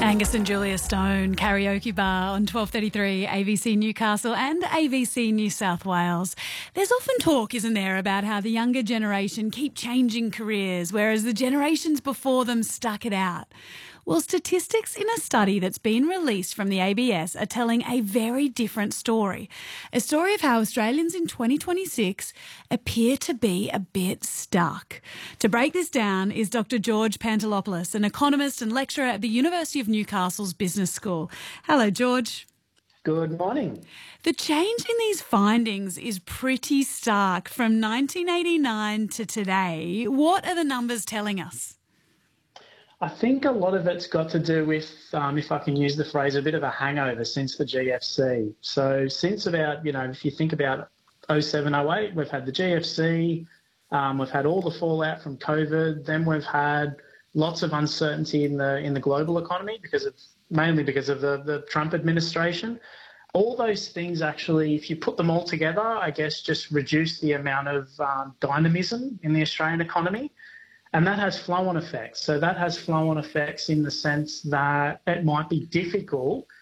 Angus and Julia Stone, Karaoke Bar on 1233 ABC Newcastle and ABC New South Wales. There's often talk, isn't there, about how the younger generation keep changing careers, whereas the generations before them stuck it out. Well, statistics in a study that's been released from the ABS are telling a very different story. A story of how Australians in 2026 appear to be a bit stuck. To break this down is Dr. George Pantelopoulos, an economist and lecturer at the University of Newcastle's Business School. Hello, George. Good morning. The change in these findings is pretty stark from 1989 to today. What are the numbers telling us? I think a lot of it's got to do with, if I can use the phrase, a bit of a hangover since the GFC. So since about, if you think about 07, 08, we've had the GFC, we've had all the fallout from COVID, then we've had lots of uncertainty in the global economy mainly because of the Trump administration. All those things actually, if you put them all together, I guess just reduce the amount of dynamism in the Australian economy. And that has flow-on effects. So that has flow-on effects in the sense that it might be difficult